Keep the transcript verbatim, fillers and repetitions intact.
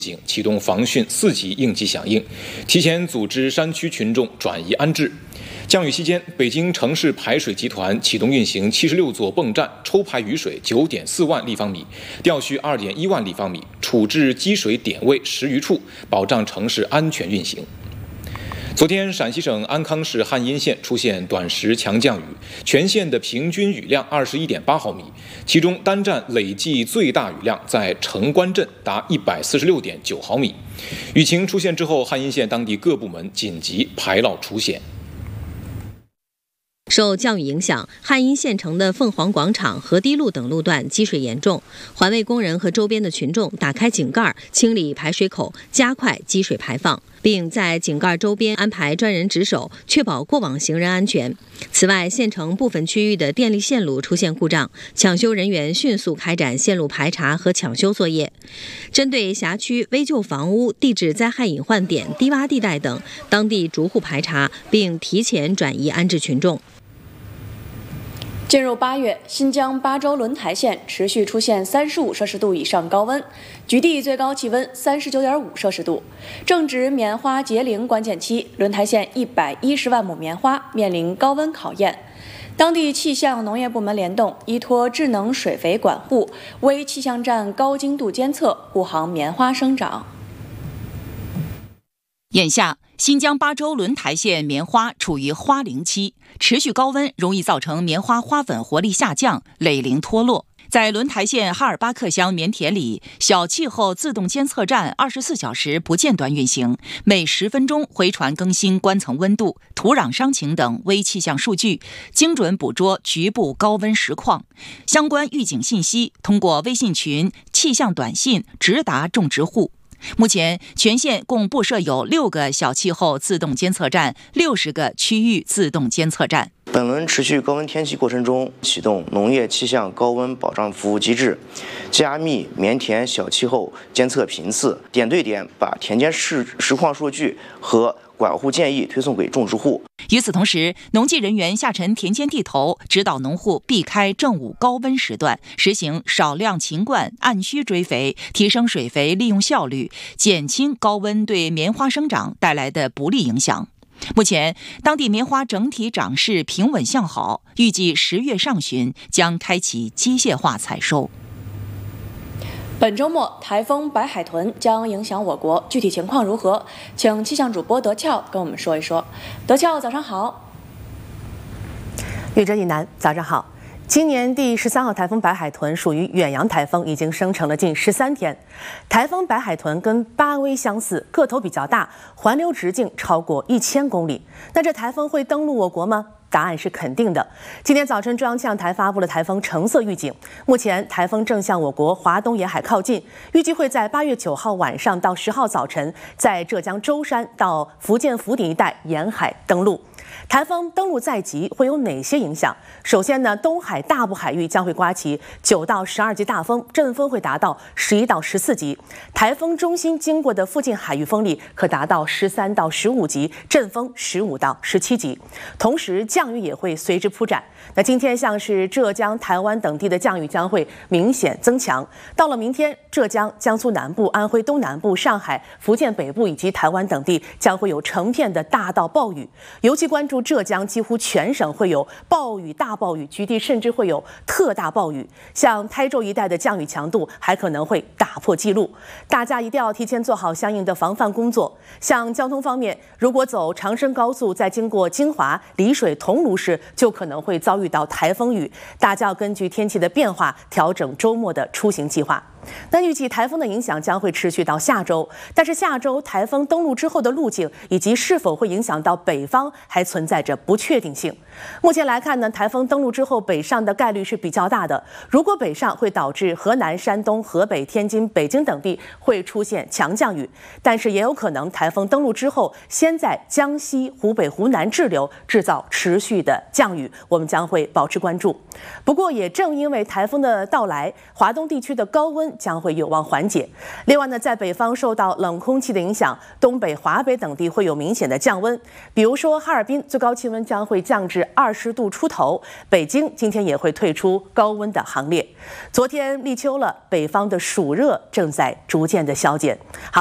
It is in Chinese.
警启动防汛四级应急响应，提前组织山区群众转移安置。降雨期间，北京城市排水集团启动运行七十六座泵站，抽排雨水九点四万立方米，调蓄二点一万立方米，处置积水点位十余处，保障城市安全运行。昨天，陕西省安康市汉阴县出现短时强降雨，全县的平均雨量二十一点八毫米，其中单站累计最大雨量在城关镇达一百四十六点九毫米。雨情出现之后，汉阴县当地各部门紧急排涝除险。 受降雨影响，汉阴县城的凤凰广场、河堤路等路段积水严重，环卫工人和周边的群众打开井盖，清理排水口，加快积水排放，并在井盖周边安排专人值守，确保过往行人安全。此外，县城部分区域的电力线路出现故障，抢修人员迅速开展线路排查和抢修作业。针对辖区危旧房屋、地质灾害隐患点、低洼地带等，当地逐户排查，并提前转移安置群众。 进入八月，新疆巴州轮台县持续出现三十五摄氏度以上高温，局地最高气温三十九点五摄氏度。正值棉花结龄关键期，轮台县一百一十万亩棉花面临高温考验。当地气象农业部门联动，依托智能水肥管护、微气象站高精度监测，护航棉花生长。 眼下，新疆巴州轮台县棉花处于花龄期，持续高温容易造成棉花花粉活力下降、蕾龄脱落。在轮台县哈尔巴克乡棉田里，小气候自动监测站二十四小时不间断运行，每十分钟回传更新官层温度、土壤伤情等微气象数据，精准捕捉局部高温实况。相关预警信息通过微信群、气象短信直达种植户。目前，全县共布设有六个小气候自动监测站，六十个区域自动监测站。 本轮持续高温天气过程中，启动农业气象高温保障服务机制，加密棉田小气候监测频次，点对点把田间实实况数据和管护建议推送给种植户。 与此同时，农技人员下沉田间地头，指导农户避开正午高温时段，实行少量勤灌、按需追肥，提升水肥利用效率，减轻高温对棉花生长带来的不利影响。目前，当地棉花整体长势平稳向好，预计十月上旬将开启机械化采收。 本周末，台风白海豚将影响我国，具体情况如何？请气象主播德俏跟我们说一说。德俏，早上好。 玉哲以南，早上好。今年第十三号台风白海豚属于远洋台风，已经生成了近十三天。台风白海豚跟巴威相似，个头比较大，环流直径超过一千公里。那这台风会登陆我国吗？答案是肯定的。今天早晨，中央气象台发布了台风橙色预警。目前，台风正向我国华东沿海靠近，预计会在八月九号晚上到十号早晨，在浙江舟山到福建福鼎一带沿海登陆。台风登陆在即会有哪些影响？首先呢，东海大部海域将会刮起九到十二级大风，阵风会达到十一到十四级。台风中心经过的附近海域风力可达到十三到十五级，阵风十五到十七级。同时，降雨也会随之铺展。那今天像是浙江、台湾等地的降雨将会明显增强。到了明天，浙江、江苏南部、安徽东南部、上海、福建北部以及台湾等地将会有成片的大到暴雨，尤其关注浙江，几乎全省会有暴雨、大暴雨，局地甚至会有特大暴雨。像台州一带的降雨强度还可能会打破纪录，大家一定要提前做好相应的防范工作。像交通方面，如果走长深高速，再经过金华、丽水、桐庐市，就可能会遭遇到台风雨，大家要根据天气的变化调整周末的出行计划。那预计台风的影响将会持续到下周，但是下周台风登陆之后的路径以及是否会影响到北方还存在着不确定性。目前来看呢，台风登陆之后北上的概率是比较大的，如果北上会导致河南、山东、河北、天津、北京等地会出现强降雨，但是也有可能台风登陆之后先在江西、湖北、湖南滞留，制造持续的降雨，我们将会保持关注。不过也正因为台风的到来，华东地区的高温将会有望缓解。另外呢，在北方受到冷空气的影响，东北、华北等地会有明显的降温，比如说哈尔滨最高气温将会降至二十度出头，北京今天也会退出高温的行列。 昨天立秋了，北方的暑热正在逐渐的消减。好。